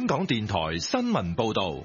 香港電台新聞報道。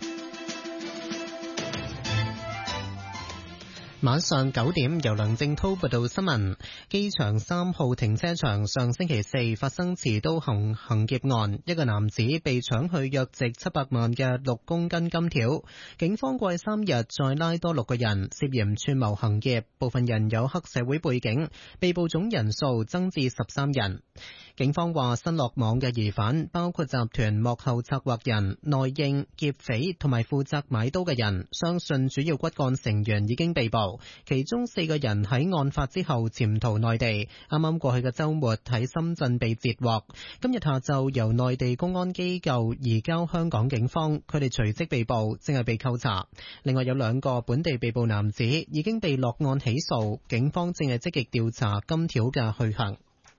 晚上9點，由梁正滔報道新聞。機場3號停車場上星期四發生持刀行劫案，一個男子被搶去約值700萬嘅6公斤金條。警方過去3日再拉多6個人涉嫌串謀行劫，部分人有黑社會背景，被捕總人數增至13人。警方話新落網嘅疑犯包括集團幕後策劃人、內應、劫匪同埋負責買刀嘅人，相信主要骨幹成員已經被捕，其中4個人喺案發之後潛逃內地，啱啱過去嘅週末喺深圳被截獲，今日下晝由內地公安機構移交香港警方，佢哋隨即被捕，正係被扣查。另外有2個本地被捕男子已經被落案起訴，警方正係積極調查金條嘅去向。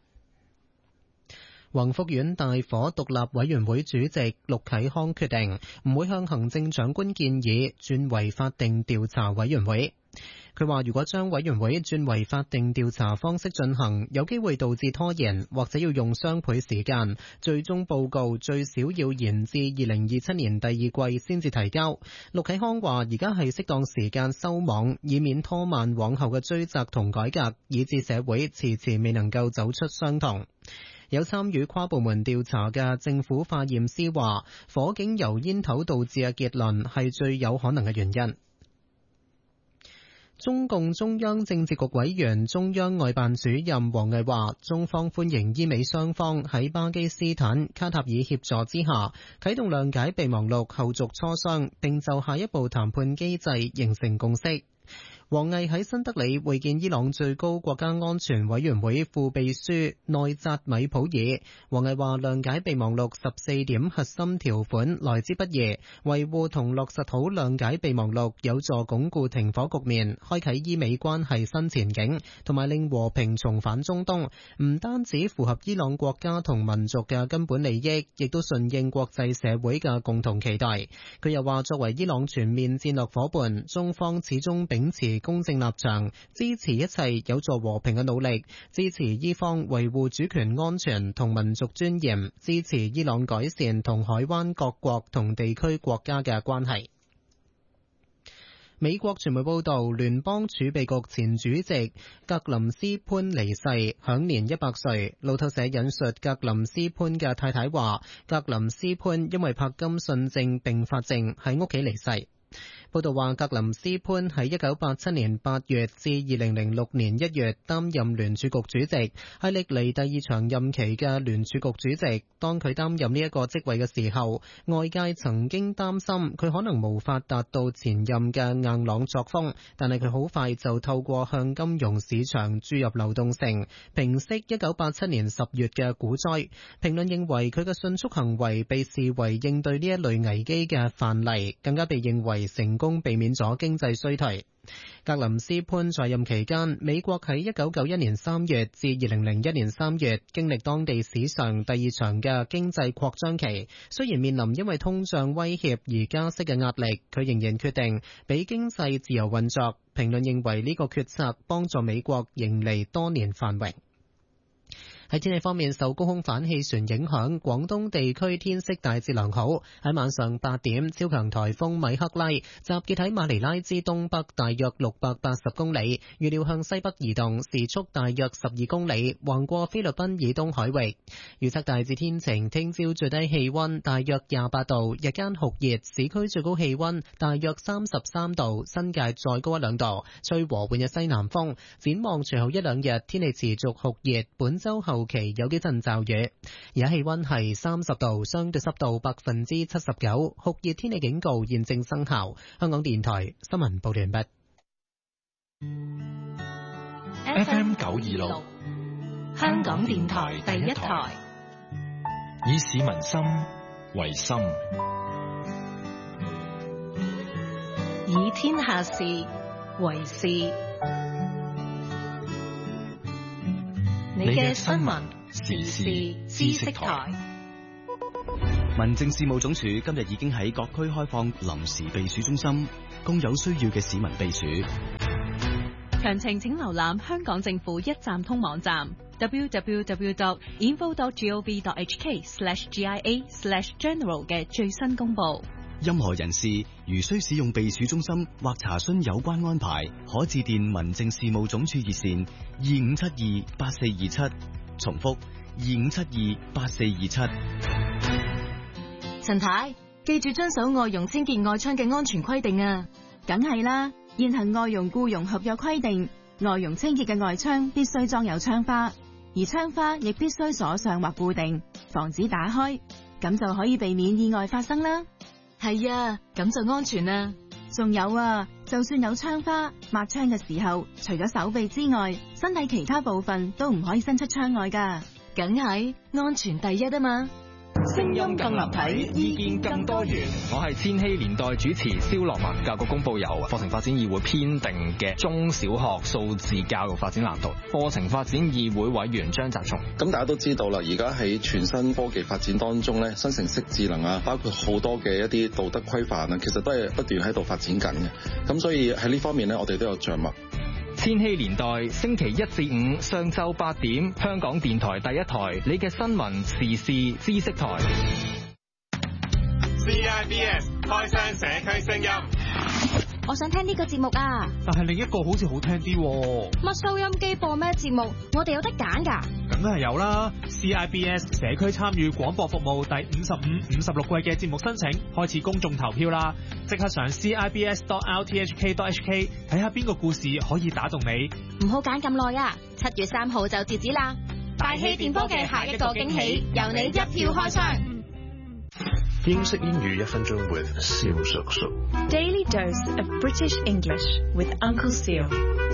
宏福苑大火獨立委員會主席陸啟康決定唔會向行政長官建議轉為法定調查委員會。佢話如果將委員會轉為法定調查方式進行，有機會導致拖延，或者要用雙倍時間，最終報告最少要延至2027年第2季先至提交。陸啟康話而家係適當時間收網，以免拖慢往後嘅追責同改革，以致社會遲遲未能夠走出傷痛。有參與跨部門調查嘅政府化驗師話，火警由煙頭導致嘅結論係最有可能嘅原因。中共中央政治局委員、中央外辦主任王毅話，中方歡迎伊美雙方喺巴基斯坦、卡塔爾協助之下，啟動諒解備忘錄後續磋商，並就下一步談判機制形成共識。王毅喺新德里會見伊朗最高國家安全委員會副秘書內扎米普爾。王毅話，諒解備忘錄14點核心條款來之不易，維護同落實好諒解備忘錄有助鞏固停火局面，開啟伊美關係新前景，同埋令和平重返中東，唔單止符合伊朗國家同民族嘅根本利益，亦都順應國際社會嘅共同期待。佢又話，作為伊朗全面戰略夥伴，中方始終秉持公正立場，支持一切有助和平嘅努力，支持伊方維護主權安全同民族尊嚴，支持伊朗改善同海灣各國同地區國家嘅關係。美國傳媒報道，聯邦儲備局前主席格林斯潘離世，享年100歲。路透社引述格林斯潘嘅太太話，格林斯潘因為柏金遜症併發症喺屋企離世。報道話，格林斯潘喺1987年8月至2006年1月擔任聯儲局主席，係歷嚟第2長任期嘅聯儲局主席。當佢擔任呢一個職位嘅時候，外界曾經擔心佢可能無法達到前任嘅硬朗作風，但係佢好快就透過向金融市場注入流動性，平息1987年10月嘅股災。評論認為佢嘅迅速行為被視為應對呢一類危機嘅範例，更加被認為成功避免咗經濟衰退。格林斯潘在任期間，美國喺1991年3月至2001年3月經歷當地史上第2場嘅經濟擴張期。雖然面臨因為通脹威脅而加息嘅壓力，佢仍然決定俾經濟自由運作。評論認為呢個決策幫助美國迎嚟多年繁榮。喺天氣方面，受高空反氣旋影響，廣東地區天色大致良好。喺晚上8點，超強颱風米克拉集結喺馬尼拉之東北大約680公里，預料向西北移動，時速大約12公里，橫過菲律賓以東海域。預測大致天晴，聽朝最低氣溫大約28度，日間酷熱，市區最高氣溫大約33度，新界再高1-2度，吹和緩嘅西南風。展望隨後1-2日，天氣持續酷熱，本週後期有幾陣驟雨。而家氣溫係30度，相對濕度79%，酷熱天氣警告現正生效。香港電台新聞報道完畢。 FM 926， 香港電台第一台， 以市民心為心， 以天下事為事。你嘅新聞時事知識台。 民政事務總署今日已經喺各區開放臨時避暑中心，供有需要嘅市民避暑。 詳情請瀏覽香港政府一站通網站 www.info.gov.hk/GIA/general 嘅最新公佈。 任何人士如需使用避暑中心或查詢有關安排，可致電民政事務總署熱線25728427，重複25728427。 陳太，記住遵守外傭清潔外窗嘅安全規定啊！梗係啦，現行外傭僱傭合約規定，外傭清潔嘅外窗必須裝有窗花，而窗花亦必須鎖上或固定，防止打開，咁就可以避免意外發生啦。係啊，咁就安全啦。仲有啊，就算有窗花，抹窗嘅時候，除咗手臂之外，身體其他部分都唔可以伸出窗外㗎。梗係安全第一啊嘛！ 聲音更立體，意見更多元。我係千禧年代主持蕭樂文。教育局公佈由課程發展議會編定嘅中小學數字教育發展藍圖。課程發展議會委員張澤松。 咁大家都知道啦，而家喺全新科技發展當中咧，生成式智能啊，包括好多嘅一啲道德規範啊，其實都係不斷喺度發展緊嘅。咁所以喺呢方面咧，我哋都有著墨。 千禧年代星期1至5上晝8點，香港電台第一台，你嘅新聞時事知識台。 CIBS 開箱社區聲音。 我想聽呢個節目啊， 但係另一個好似好聽啲喎。 乜收音機播咩節目？我哋有得揀㗎。 梗係有啦 ！CIBS 社區參與廣播服務第55、56季嘅節目申請開始公眾投票啦！即刻上 CIBS.RTHK.HK 睇下邊個故事可以打動你。 唔好揀咁耐啊！7月3號就截止啦！大氣電波嘅下一個驚喜，由你一票開箱。 英式英語1分鐘 with 蕭叔叔。 Daily dose of British English with Uncle Seal。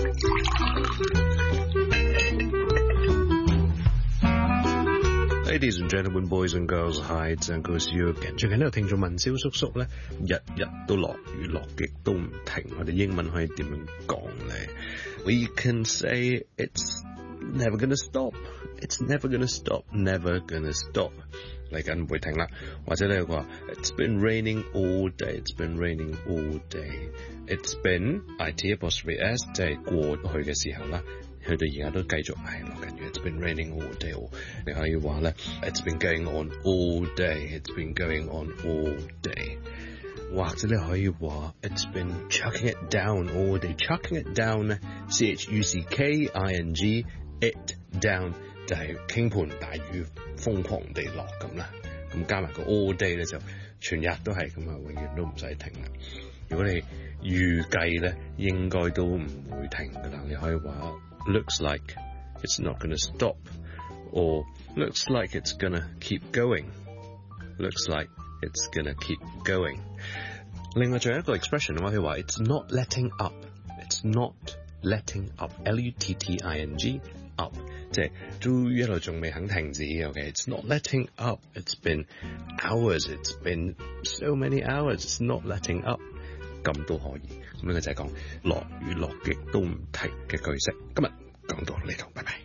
Ladies and gentlemen, boys and girls, hi, it's Uncle Seal again。最近呢個聽眾問蕭叔叔咧，日日都落雨落極都唔停，我哋英文可以點樣講咧 ？We can say it's never gonna stop. It's never gonna stop. Never gonna stop. 嚟緊唔會停啦，或者你話 It's been raining all day. It's been raining all day. It's been it_s 即係過去嘅時候啦，去到而家都繼續係落緊雨。It's been raining all day。你可以話咧 It's been going on all day. It's been going on all day。或者你可以話 It's been chucking it down all day。chucking it down 咧 CHUCKING it down 就係傾盆大雨瘋狂地落咁啦，咁加埋個 all day 咧就全日都係咁啊，永遠都唔使停啦。如果你預計咧應該都唔會停噶啦，你可以話 looks like it's not gonna stop or looks like it's gonna keep going。 looks like it's gonna keep going。 另外仲有一個 expression 我可以話 it's not letting up。 it's not letting up LUTTING up 即係都一路仲未肯停止。 OK, it's not letting up. It's been hours. It's been so many hours. It's not letting up。 咁都可以。咁呢個就係講落雨落極都唔停嘅句式。今日講到呢度，拜拜。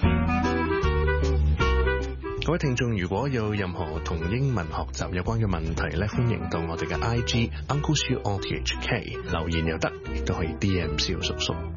各位聽眾，如果有任何同英文學習有關嘅問題咧，歡迎到我哋嘅 IG Uncle Siu RTHK 留言又得，亦都可以 DM 蕭叔叔。